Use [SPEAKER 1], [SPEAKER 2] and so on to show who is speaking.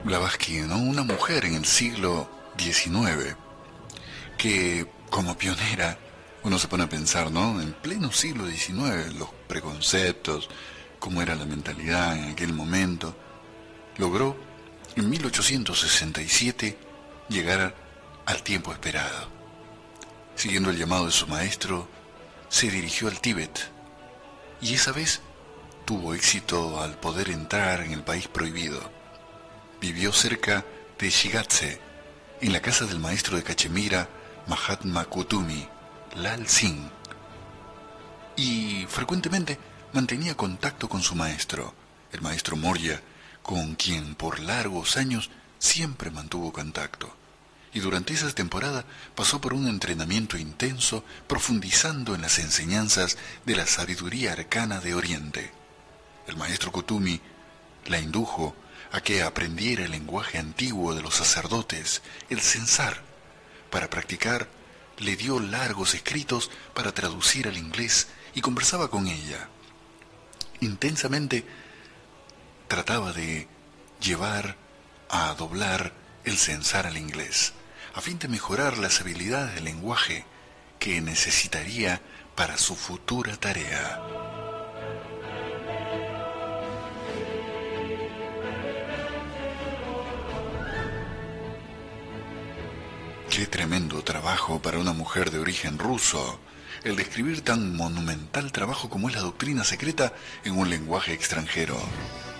[SPEAKER 1] Blavatsky, ¿no? Una mujer en el siglo XIX que, como pionera, uno se pone a pensar, ¿no? En pleno siglo XIX, los preconceptos, cómo era la mentalidad en aquel momento, logró en 1867 llegar al tiempo esperado. Siguiendo el llamado de su maestro, se dirigió al Tíbet y esa vez tuvo éxito al poder entrar en el país prohibido. Vivió cerca de Shigatse, en la casa del maestro de Cachemira, Mahatma Kutumi, Lal Singh, y frecuentemente mantenía contacto con su maestro, el maestro Morya, con quien por largos años siempre mantuvo contacto. Y durante esas temporadas pasó por un entrenamiento intenso, profundizando en las enseñanzas de la sabiduría arcana de Oriente. El maestro Kutumi la indujo a que aprendiera el lenguaje antiguo de los sacerdotes, el censar. Para practicar, le dio largos escritos para traducir al inglés y conversaba con ella. Intensamente trataba de llevar a doblar el censar al inglés, a fin de mejorar las habilidades del lenguaje que necesitaría para su futura tarea. Qué tremendo trabajo para una mujer de origen ruso, el de escribir tan monumental trabajo como es la doctrina secreta en un lenguaje extranjero.